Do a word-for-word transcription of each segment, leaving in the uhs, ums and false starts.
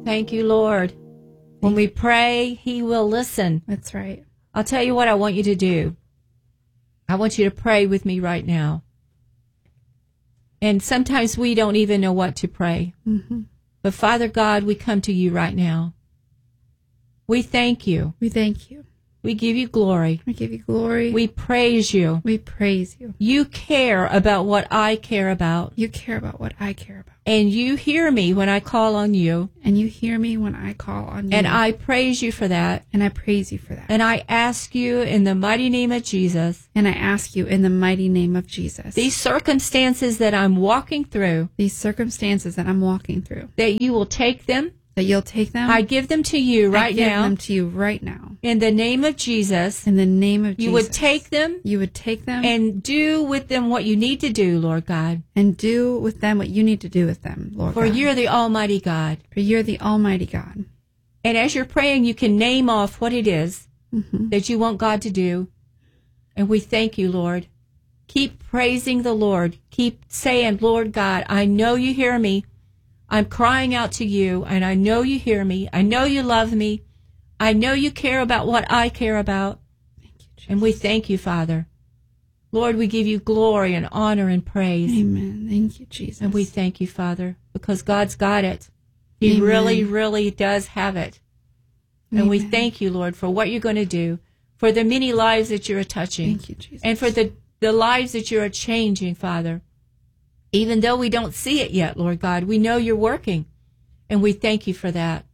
Thank you, Lord. When we pray, he will listen. That's right. I'll tell you what I want you to do. I want you to pray with me right now. And sometimes we don't even know what to pray. Mm-hmm. But Father God, we come to you right now. We thank you. We thank you. We give you glory. We give you glory. We praise you. We praise you. You care about what I care about. You care about what I care about. And you hear me when I call on you. And you hear me when I call on you. And I praise you for that. And I praise you for that. And I ask you in the mighty name of Jesus. And I ask you in the mighty name of Jesus. These circumstances that I'm walking through. These circumstances that I'm walking through. That you will take them. That you'll take them. I give them to you right I give now. them to you right now. In the name of Jesus. In the name of Jesus. You would take them. You would take them. And do with them what you need to do, Lord God. And do with them what you need to do with them, Lord For God. you're the Almighty God. For you're the Almighty God. And as you're praying, you can name off what it is mm-hmm. that you want God to do. And we thank you, Lord. Keep praising the Lord. Keep saying, Lord God, I know you hear me. I'm crying out to you, and I know you hear me. I know you love me. I know you care about what I care about. Thank you, Jesus. And we thank you, Father. Lord, we give you glory and honor and praise. Amen. Thank you, Jesus. And we thank you, Father, because God's got it. He Amen. really, really does have it. And Amen. we thank you, Lord, for what you're going to do, for the many lives that you're touching. Thank you, Jesus. And for the, the lives that you're changing, Father. Even though we don't see it yet, Lord God, we know you're working. And we thank you for that.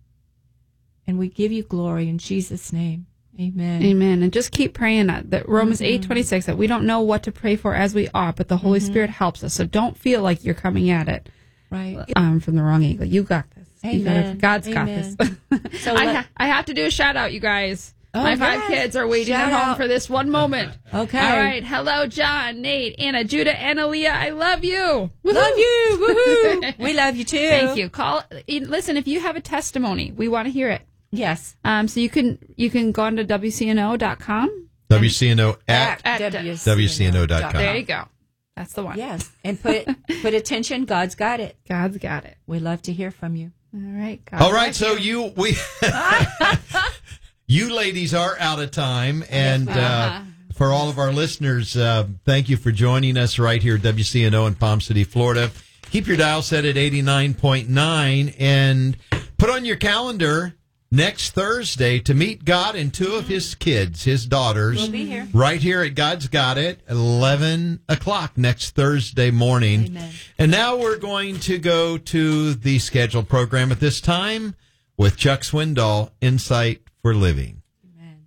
And we give you glory in Jesus' name. Amen. Amen. And just keep praying that, that Romans mm-hmm. eight twenty-six, that we don't know what to pray for as we ought, but the Holy mm-hmm. Spirit helps us. So don't feel like you're coming at it right um, from the wrong angle. You got this. Amen. God's Amen. got this. So I, ha- I have to do a shout out, you guys. Oh, My five yes. kids are waiting Shout at home out. for this one moment. Okay. All right. Hello, John, Nate, Anna, Judah, and Aaliyah. I love you. Woo-hoo. Love you. Woohoo. We love you too. Thank you. Call. Listen, if you have a testimony, we want to hear it. Yes. Um. So you can you can go on to W C N O dot com. W C N O at, at W C N O dot com. There you go. That's the one. Yes. And put put attention. God's got it. God's got it. We love to hear from you. All right. God All right. So you we. You ladies are out of time, and uh, uh-huh. for all of our listeners, uh, thank you for joining us right here at W C N O in Palm City, Florida. Keep your dial set at eighty-nine point nine, and put on your calendar next Thursday to meet God and two of his kids, his daughters, we'll be here. right here at God's Got It, eleven o'clock next Thursday morning. Amen. And now we're going to go to the scheduled program at this time with Chuck Swindoll, Insight for Living. Amen.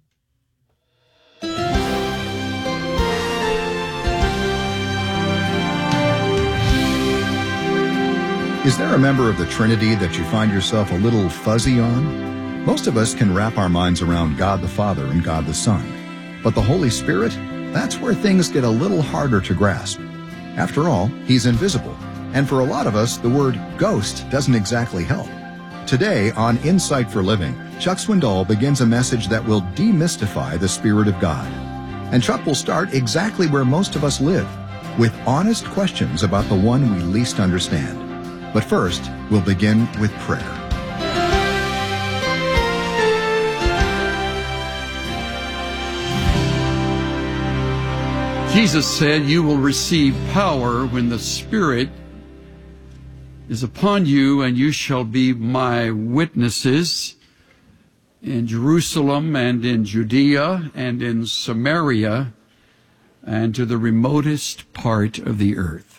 Is there a member of the Trinity that you find yourself a little fuzzy on? Most of us can wrap our minds around God the Father and God the Son. But the Holy Spirit? That's where things get a little harder to grasp. After all, he's invisible. And for a lot of us, the word ghost doesn't exactly help. Today on Insight for Living, Chuck Swindoll begins a message that will demystify the Spirit of God. And Chuck will start exactly where most of us live, with honest questions about the one we least understand. But first, we'll begin with prayer. Jesus said, "You will receive power when the Spirit is upon you, and you shall be my witnesses in Jerusalem and in Judea and in Samaria and to the remotest part of the earth."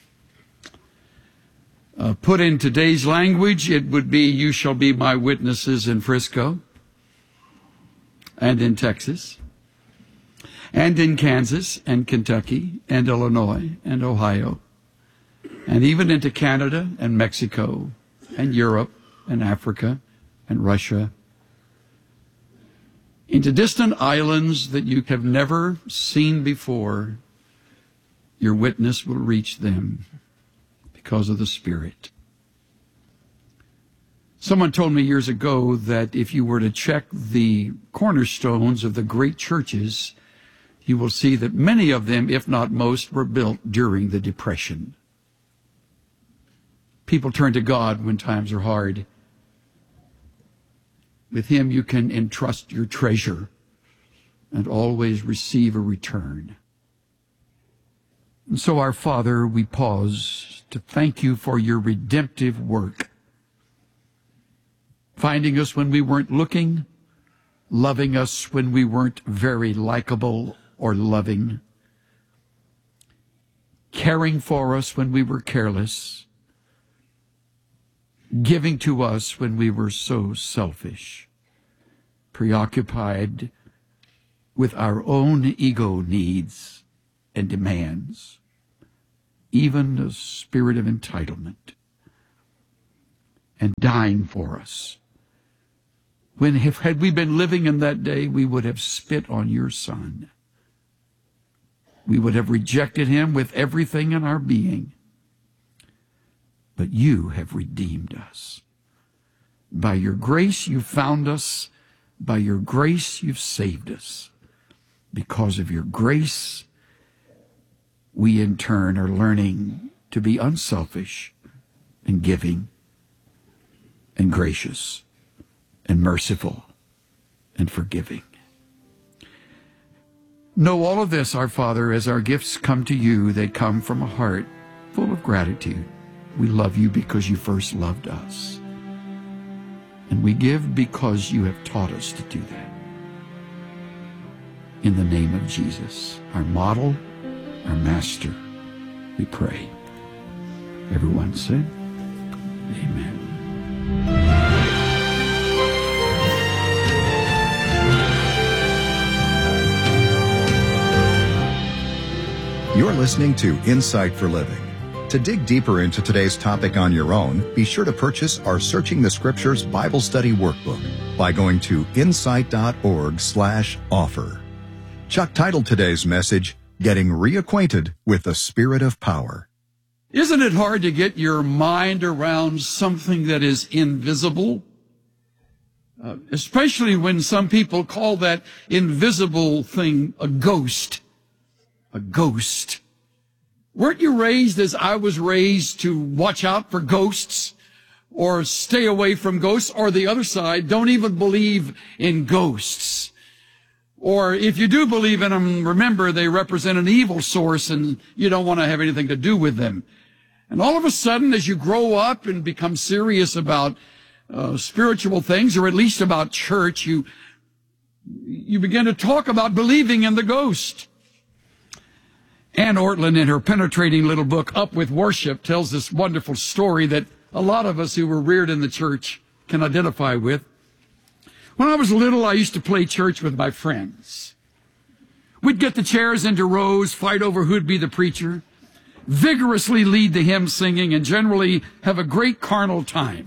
Uh, put in today's language, it would be, you shall be my witnesses in Frisco and in Texas and in Kansas and Kentucky and Illinois and Ohio, and even into Canada and Mexico and Europe and Africa and Russia, into distant islands that you have never seen before. Your witness will reach them because of the Spirit. Someone told me years ago that if you were to check the cornerstones of the great churches, you will see that many of them, if not most, were built during the Depression. People turn to God when times are hard. With him you can entrust your treasure and always receive a return. And so, our Father, we pause to thank you for your redemptive work, finding us when we weren't looking, loving us when we weren't very likable or loving, caring for us when we were careless, giving to us when we were so selfish, preoccupied with our own ego needs and demands, even a spirit of entitlement, and dying for us. When, if, had we been living in that day, we would have spit on your Son. We would have rejected him with everything in our being. But you have redeemed us. By your grace you've found us. By your grace you've saved us. Because of your grace, we in turn are learning to be unselfish and giving and gracious and merciful and forgiving. Know all of this, our Father, as our gifts come to you. They come from a heart full of gratitude. We love you because you first loved us. And we give because you have taught us to do that. In the name of Jesus, our model, our master, we pray. Everyone said, amen. You're listening to Insight for Living. To dig deeper into today's topic on your own, be sure to purchase our Searching the Scriptures Bible Study Workbook by going to insight.org slash offer. Chuck titled today's message, Getting Reacquainted with the Spirit of Power. Isn't it hard to get your mind around something that is invisible? Uh, especially when some people call that invisible thing a ghost. A ghost. Weren't you raised as I was raised to watch out for ghosts or stay away from ghosts, or the other side, don't even believe in ghosts? Or if you do believe in them, remember they represent an evil source and you don't want to have anything to do with them. And all of a sudden, as you grow up and become serious about uh, spiritual things, or at least about church, you, you begin to talk about believing in the ghost. Ann Ortlund, in her penetrating little book, Up with Worship, tells this wonderful story that a lot of us who were reared in the church can identify with. When I was little, I used to play church with my friends. We'd get the chairs into rows, fight over who'd be the preacher, vigorously lead the hymn singing, and generally have a great carnal time.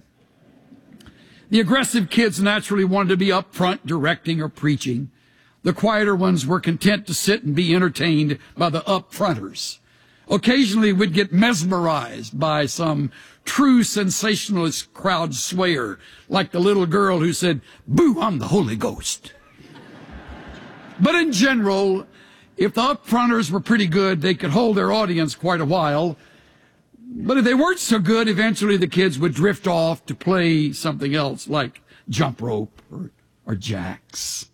The aggressive kids naturally wanted to be up front directing or preaching. The quieter ones were content to sit and be entertained by the up-fronters. Occasionally, we'd get mesmerized by some true sensationalist crowd swayer, like the little girl who said, "Boo, I'm the Holy Ghost." But in general, if the up-fronters were pretty good, they could hold their audience quite a while. But if they weren't so good, eventually the kids would drift off to play something else, like jump rope or, or jacks.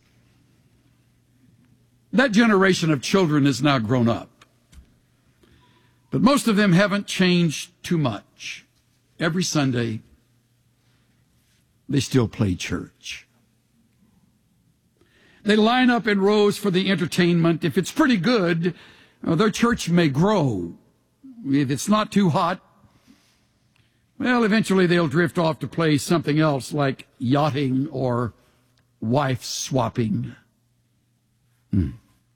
That generation of children is now grown up. But most of them haven't changed too much. Every Sunday, they still play church. They line up in rows for the entertainment. If it's pretty good, uh, their church may grow. If it's not too hot, well, eventually they'll drift off to play something else like yachting or wife swapping. Hmm.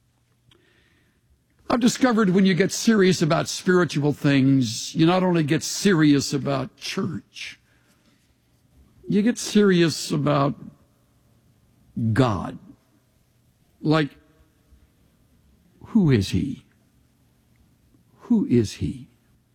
I've discovered when you get serious about spiritual things, you not only get serious about church, you get serious about God. Like, who is he? Who is he?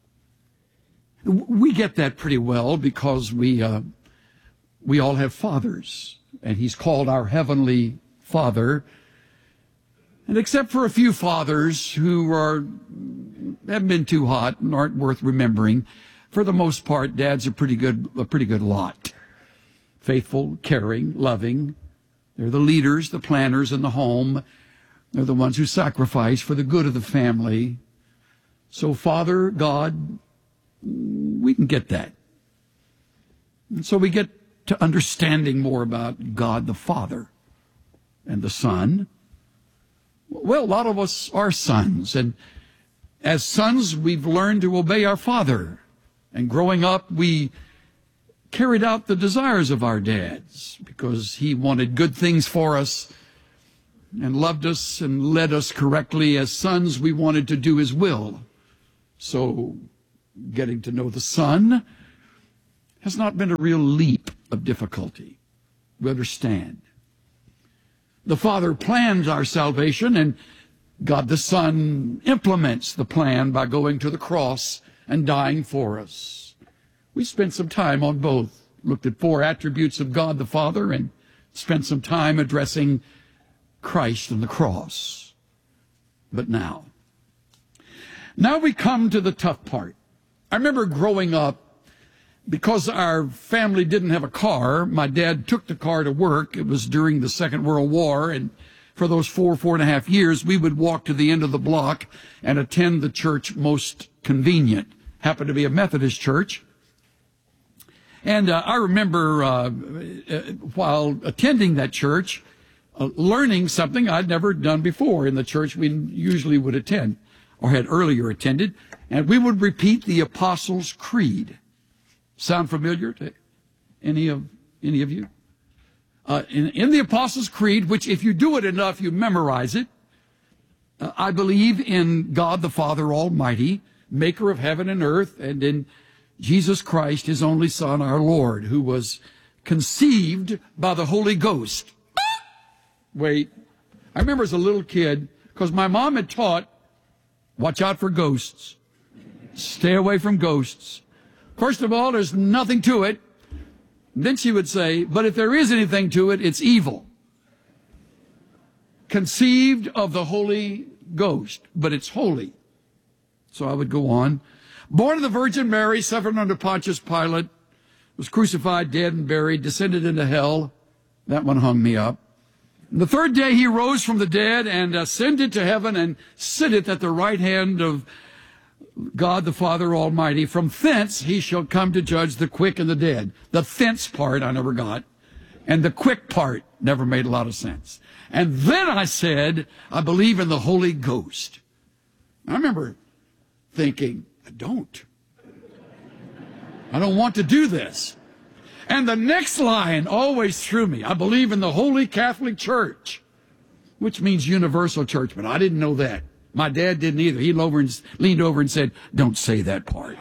We get that pretty well because we, uh, we all have fathers, and he's called our Heavenly Father. And except for a few fathers who are haven't been too hot and aren't worth remembering, for the most part, dads are pretty good, a pretty good lot. faithful, caring, loving. They're the leaders, the planners in the home. They're the ones who sacrifice for the good of the family. So, Father, God, we can get that. And so we get to understanding more about God the Father and the Son. Well, a lot of us are sons, and as sons, we've learned to obey our father. And growing up, we carried out the desires of our dads because he wanted good things for us and loved us and led us correctly. As sons, we wanted to do his will. So getting to know the Son has not been a real leap of difficulty. We understand. The Father plans our salvation, and God the Son implements the plan by going to the cross and dying for us. We spent some time on both, looked at four attributes of God the Father, and spent some time addressing Christ and the cross. But now, now we come to the tough part. I remember growing up, because our family didn't have a car, my dad took the car to work. It was during the Second World War, and for those four, four and a half years, we would walk to the end of the block and attend the church most convenient. Happened to be a Methodist church. And uh, I remember uh, while attending that church, uh, learning something I'd never done before in the church we usually would attend or had earlier attended, and we would repeat the Apostles' Creed. Sound familiar to any of any of you? Uh, in, in the Apostles' Creed, which if you do it enough, you memorize it. Uh, I believe in God the Father Almighty, maker of heaven and earth, and in Jesus Christ, his only Son, our Lord, who was conceived by the Holy Ghost. Wait, I remember as a little kid, because my mom had taught, watch out for ghosts. Stay away from ghosts. First of all, there's nothing to it. Then she would say, but if there is anything to it, it's evil. Conceived of the Holy Ghost, but it's holy. So I would go on. Born of the Virgin Mary, suffered under Pontius Pilate, was crucified, dead, and buried, descended into hell. That one hung me up. And the third day he rose from the dead and ascended to heaven and sitteth at the right hand of God the Father Almighty. From thence he shall come to judge the quick and the dead. The thence part I never got, and the quick part never made a lot of sense. And then I said, I believe in the Holy Ghost. I remember thinking, I don't. I don't want to do this. And the next line always threw me. I believe in the Holy Catholic Church, which means universal church, but I didn't know that. My dad didn't either. He leaned over and, leaned over and said, don't say that part.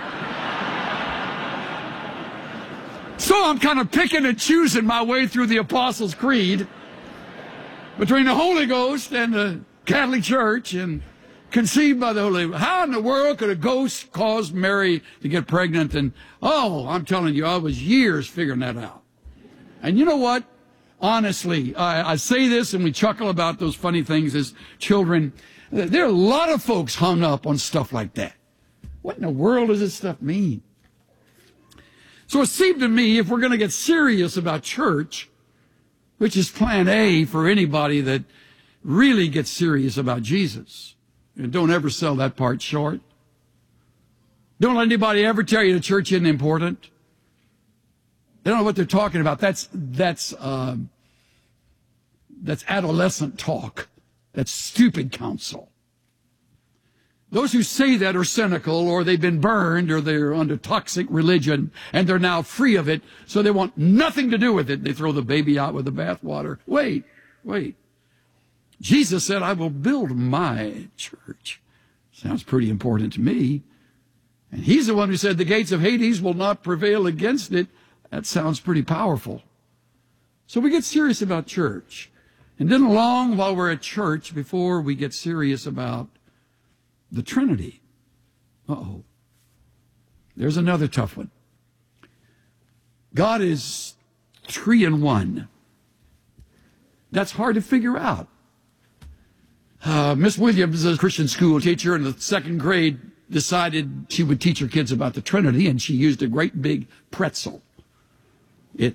So I'm kind of picking and choosing my way through the Apostles' Creed between the Holy Ghost and the Catholic Church and conceived by the Holy. How in the world could a ghost cause Mary to get pregnant? And, oh, I'm telling you, I was years figuring that out. And you know what? Honestly, I, I say this and we chuckle about those funny things as children. There are a lot of folks hung up on stuff like that. What in the world does this stuff mean? So it seemed to me if we're going to get serious about church, which is plan A for anybody that really gets serious about Jesus, and don't ever sell that part short. Don't let anybody ever tell you the church isn't important. They don't know what they're talking about. That's, that's, um, that's adolescent talk. That's stupid counsel. Those who say that are cynical, or they've been burned, or they're under toxic religion, and they're now free of it, so they want nothing to do with it. They throw the baby out with the bathwater. Wait, wait. Jesus said, I will build my church. Sounds pretty important to me. And he's the one who said the gates of Hades will not prevail against it. That sounds pretty powerful. So we get serious about church. And then long while we're at church before we get serious about the Trinity. Uh-oh. There's another tough one. God is three in one. That's hard to figure out. Uh, Miss Williams, a Christian school teacher in the second grade, decided she would teach her kids about the Trinity, and she used a great big pretzel. It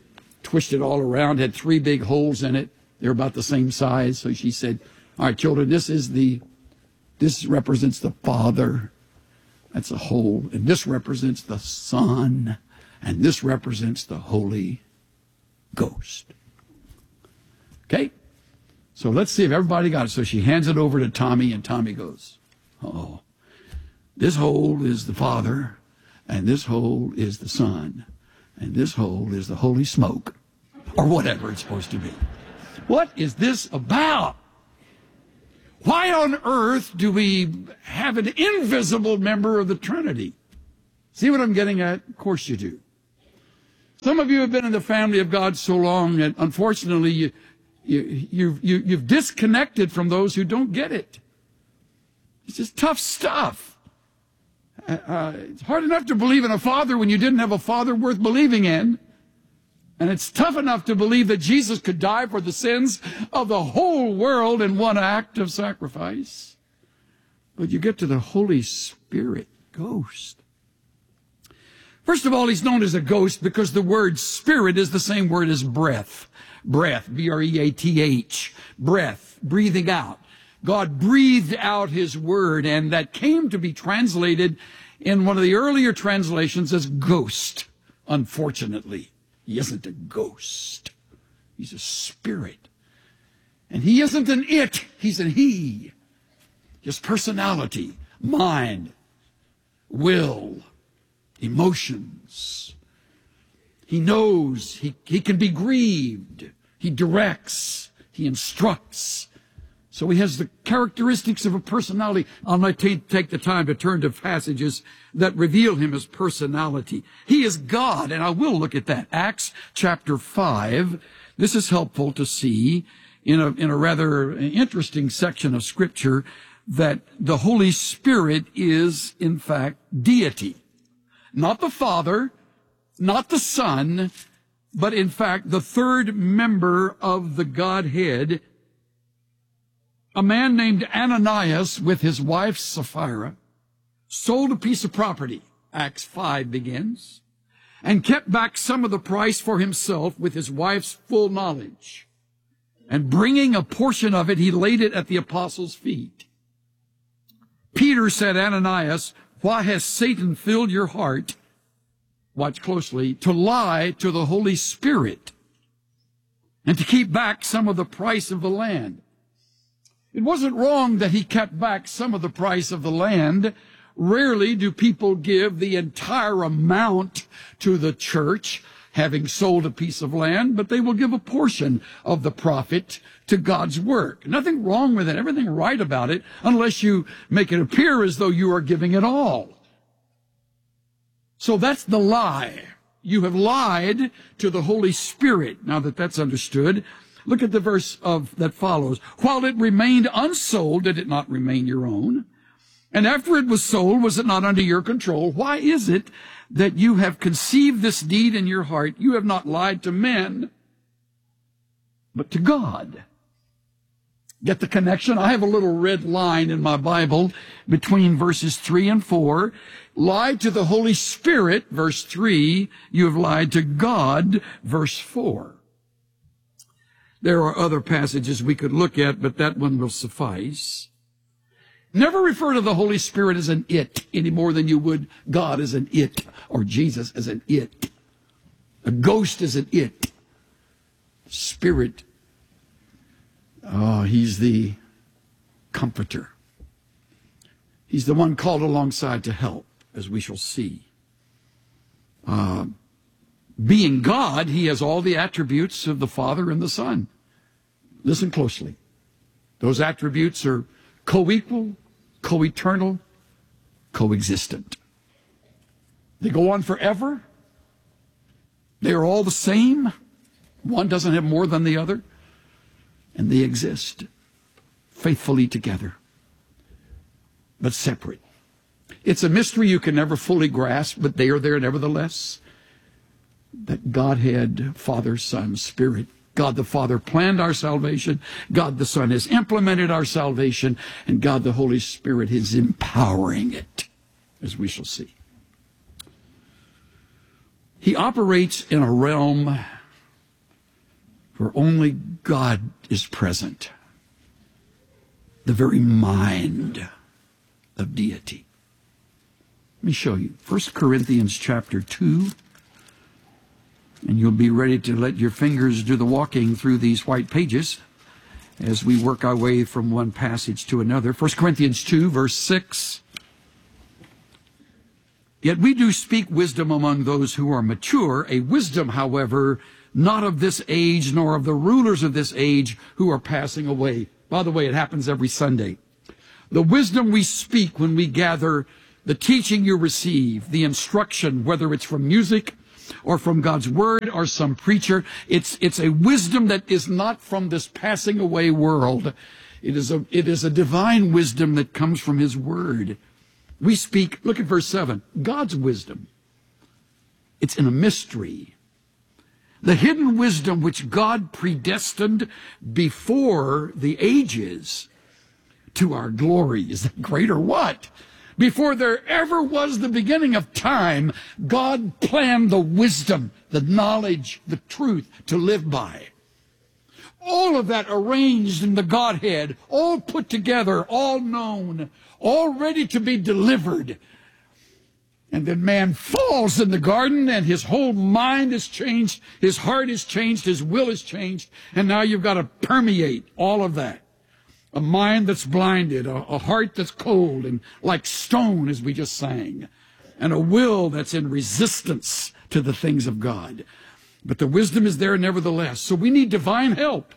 twisted all around, had three big holes in it. They're about the same size. So she said, all right, children, this is the, this represents the Father. That's a hole. And this represents the Son. And this represents the Holy Ghost. Okay? So let's see if everybody got it. So she hands it over to Tommy, and Tommy goes, oh, this hole is the Father, and this hole is the Son, and this hole is the Holy Smoke, or whatever it's supposed to be. What is this about? Why on earth do we have an invisible member of the Trinity? See what I'm getting at? Of course you do. Some of you have been in the family of God so long that unfortunately you, you, you, you, you've disconnected from those who don't get it. It's just tough stuff. Uh, it's hard enough to believe in a father when you didn't have a father worth believing in. And it's tough enough to believe that Jesus could die for the sins of the whole world in one act of sacrifice. But you get to the Holy Spirit, ghost. First of all, he's known as a ghost because the word spirit is the same word as breath. Breath, B R E A T H, breath, breathing out. God breathed out his word, and that came to be translated in one of the earlier translations as ghost, unfortunately. He isn't a ghost. He's a spirit. And he isn't an it, he's an he. His personality, mind, will, emotions. He knows, he, he can be grieved. He directs, he instructs. So he has the characteristics of a personality. I'll not t- take the time to turn to passages that reveal him as personality. He is God, and I will look at that. Acts chapter five. This is helpful to see in a, in a rather interesting section of Scripture that the Holy Spirit is, in fact, deity. Not the Father, not the Son, but in fact, the third member of the Godhead. A man named Ananias with his wife Sapphira sold a piece of property, Acts five begins, and kept back some of the price for himself with his wife's full knowledge. And bringing a portion of it, he laid it at the apostles' feet. Peter said, Ananias, why has Satan filled your heart, watch closely, to lie to the Holy Spirit and to keep back some of the price of the land? It wasn't wrong that he kept back some of the price of the land. Rarely do people give the entire amount to the church, having sold a piece of land, but they will give a portion of the profit to God's work. Nothing wrong with it, everything right about it, unless you make it appear as though you are giving it all. So that's the lie. You have lied to the Holy Spirit. Now that that's understood, look at the verse of that follows. While it remained unsold, did it not remain your own? And after it was sold, was it not under your control? Why is it that you have conceived this deed in your heart? You have not lied to men, but to God. Get the connection? I have a little red line in my Bible between verses three and four. Lied to the Holy Spirit, verse three. You have lied to God, verse four. There are other passages we could look at, but that one will suffice. Never refer to the Holy Spirit as an it any more than you would God as an it or Jesus as an it. A ghost is an it. Spirit, oh, he's the comforter. He's the one called alongside to help, as we shall see. Uh, being God, he has all the attributes of the Father and the Son. Listen closely. Those attributes are co-equal, co-eternal, co-existent. They go on forever. They are all the same. One doesn't have more than the other. And they exist faithfully together, but separate. It's a mystery you can never fully grasp, but they are there nevertheless. That Godhead, Father, Son, Spirit. God the Father planned our salvation. God the Son has implemented our salvation. And God the Holy Spirit is empowering it, as we shall see. He operates in a realm For only God is present, the very mind of deity. Let me show you. First Corinthians chapter two. And you'll be ready to let your fingers do the walking through these white pages as we work our way from one passage to another. First Corinthians two, verse six. Yet we do speak wisdom among those who are mature, a wisdom, however, not of this age, nor of the rulers of this age who are passing away. By the way, it happens every Sunday. The wisdom we speak when we gather, the teaching you receive, the instruction, whether it's from music or from God's word or some preacher, it's, it's a wisdom that is not from this passing away world. It is a, it is a divine wisdom that comes from his word. We speak, look at verse seven, God's wisdom. It's in a mystery. The hidden wisdom which God predestined before the ages to our glory. Is that great or what? Before there ever was the beginning of time, God planned the wisdom, the knowledge, the truth to live by. All of that arranged in the Godhead, all put together, all known, all ready to be delivered. And then man falls in the garden and his whole mind is changed, his heart is changed, his will is changed, and now you've got to permeate all of that. A mind that's blinded, a, a heart that's cold and like stone, as we just sang, and a will that's in resistance to the things of God. But the wisdom is there nevertheless. So we need divine help.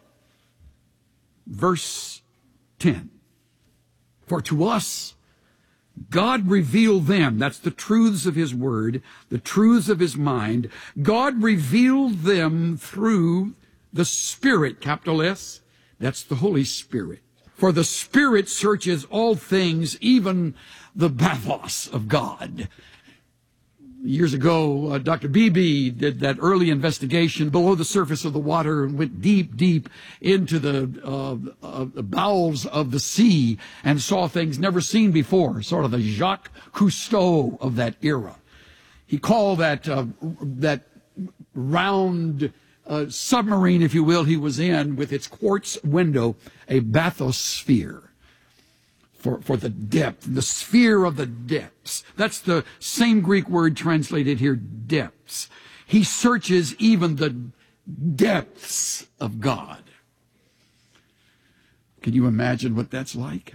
Verse ten. For to us, God revealed them. That's the truths of his word, the truths of his mind. God revealed them through the Spirit, capital S. That's the Holy Spirit. For the Spirit searches all things, even the bathos of God. Years ago, uh, Doctor Beebe did that early investigation below the surface of the water and went deep, deep into the uh, uh, bowels of the sea and saw things never seen before, sort of the Jacques Cousteau of that era. He called that uh, that round uh, submarine, if you will, he was in with its quartz window, a bathysphere. For, for the depth, the sphere of the depths. That's the same Greek word translated here, depths. He searches even the depths of God. Can you imagine what that's like?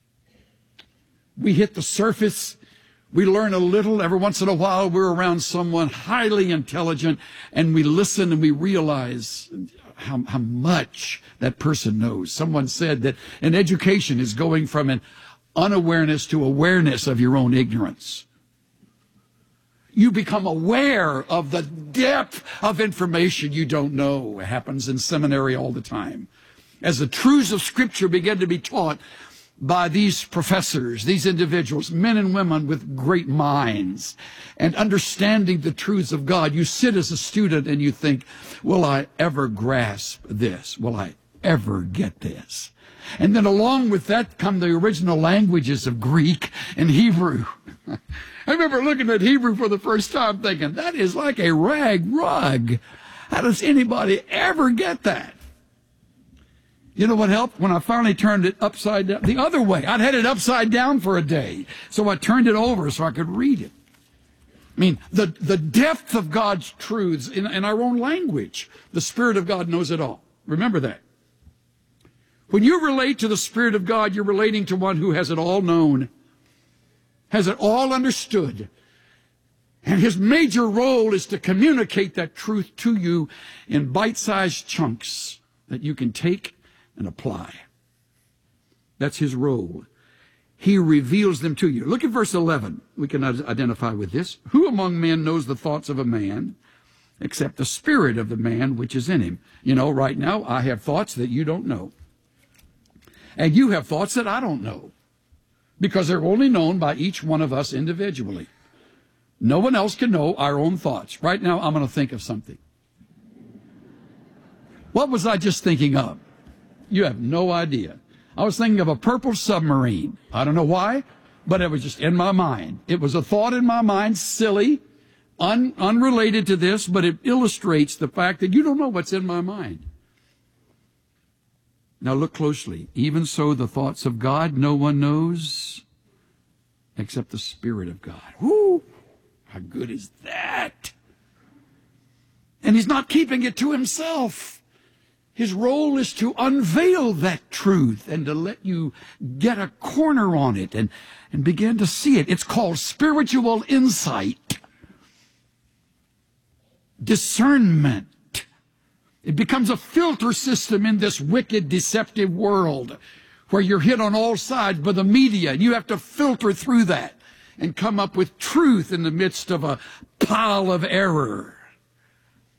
We hit the surface. We learn a little. Every once in a while, we're around someone highly intelligent, and we listen and we realize How, how much that person knows. Someone said that an education is going from an unawareness to awareness of your own ignorance. You become aware of the depth of information you don't know. It happens in seminary all the time. As the truths of Scripture begin to be taught by these professors, these individuals, men and women with great minds, and understanding the truths of God, you sit as a student and you think, will I ever grasp this? Will I ever get this? And then along with that come the original languages of Greek and Hebrew. I remember looking at Hebrew for the first time thinking, that is like a rag rug. How does anybody ever get that? You know what helped? When I finally turned it upside down, the other way. I'd had it upside down for a day. So I turned it over so I could read it. I mean, the, the depth of God's truths in, in our own language. The Spirit of God knows it all. Remember that. When you relate to the Spirit of God, you're relating to one who has it all known, has it all understood. And his major role is to communicate that truth to you in bite-sized chunks that you can take and apply. That's his role. He reveals them to you. Look at verse eleven. We can identify with this. Who among men knows the thoughts of a man except the spirit of the man which is in him? You know, right now I have thoughts that you don't know. And you have thoughts that I don't know. Because they're only known by each one of us individually. No one else can know our own thoughts. Right now I'm going to think of something. What was I just thinking of? You have no idea. I was thinking of a purple submarine. I don't know why, but it was just in my mind. It was a thought in my mind, silly, un, unrelated to this, but it illustrates the fact that you don't know what's in my mind. Now look closely. Even so, the thoughts of God no one knows except the Spirit of God. Whoo! How good is that? And he's not keeping it to himself. His role is to unveil that truth and to let you get a corner on it and, and begin to see it. It's called spiritual insight. Discernment. It becomes a filter system in this wicked, deceptive world where you're hit on all sides by the media, and you have to filter through that and come up with truth in the midst of a pile of error.